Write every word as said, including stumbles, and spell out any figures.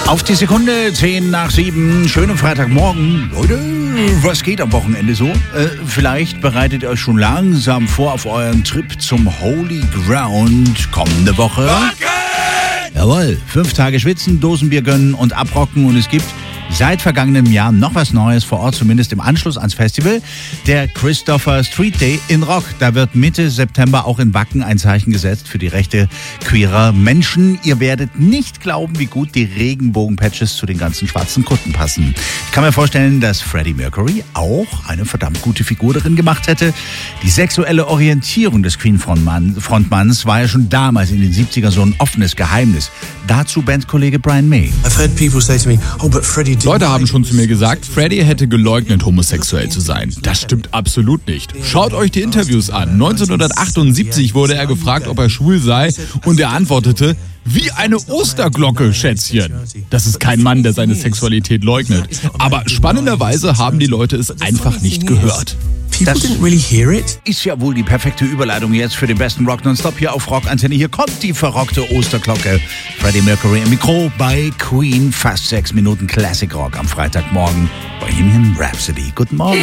Auf die Sekunde, zehn nach sieben, schönen Freitagmorgen. Leute, was geht am Wochenende so? Äh, vielleicht bereitet ihr euch schon langsam vor auf euren Trip zum Holy Ground kommende Woche. Okay. Jawohl, fünf Tage schwitzen, Dosenbier gönnen und abrocken und es gibt seit vergangenem Jahr noch was Neues vor Ort, zumindest im Anschluss ans Festival. Der Christopher Street Day in Rock. Da wird Mitte September auch in Wacken ein Zeichen gesetzt für die Rechte queerer Menschen. Ihr werdet nicht glauben, wie gut die Regenbogen-Patches zu den ganzen schwarzen Kutten passen. Ich kann mir vorstellen, dass Freddie Mercury auch eine verdammt gute Figur darin gemacht hätte. Die sexuelle Orientierung des Queen-Frontmanns war ja schon damals in den siebziger so ein offenes Geheimnis. Dazu Bandkollege Brian May. I've heard people say to me, oh, but Freddie Leute haben schon zu mir gesagt, Freddie hätte geleugnet, homosexuell zu sein. Das stimmt absolut nicht. Schaut euch die Interviews an. neunzehnhundertachtundsiebzig wurde er gefragt, ob er schwul sei, und er antwortete, wie eine Osterglocke, Schätzchen. Das ist kein Mann, der seine Sexualität leugnet. Aber spannenderweise haben die Leute es einfach nicht gehört. Das ist ja wohl die perfekte Überleitung jetzt für den besten Rock Nonstop hier auf Rockantenne. Hier kommt die verrockte Osterglocke. Freddie Mercury im Mikro bei Queen. Fast sechs Minuten Classic Rock am Freitagmorgen. Bohemian Rhapsody. Guten Morgen.